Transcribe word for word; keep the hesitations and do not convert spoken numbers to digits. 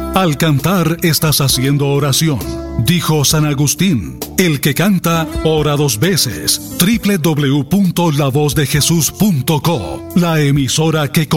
Al cantar estás haciendo oración. Dijo San Agustín, el que canta, ora dos veces. doble u doble u doble u punto la voz de jesús punto co, la emisora que